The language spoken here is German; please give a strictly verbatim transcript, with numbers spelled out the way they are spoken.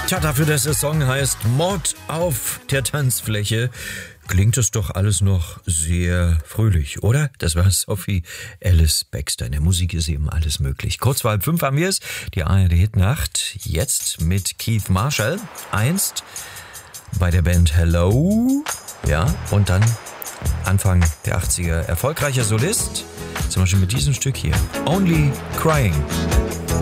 Tja, dafür, dass der Song heißt Mord auf der Tanzfläche, klingt es doch alles noch sehr fröhlich, oder? Das war Sophie Ellis Bextor. In der Musik ist eben alles möglich. Kurz vor halb fünf haben wir es, die A R D-Hitnacht. Jetzt mit Keith Marshall. Einst bei der Band Hello. Ja, und dann Anfang der achtziger erfolgreicher Solist. Zum Beispiel mit diesem Stück hier. Only Crying.